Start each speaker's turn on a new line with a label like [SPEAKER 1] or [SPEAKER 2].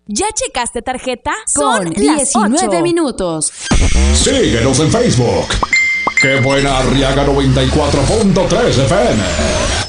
[SPEAKER 1] ¿Ya checaste tarjeta?
[SPEAKER 2] Con 19 minutos.
[SPEAKER 3] Síguenos en Facebook. ¡Qué buena Arriaga 94.3 FM!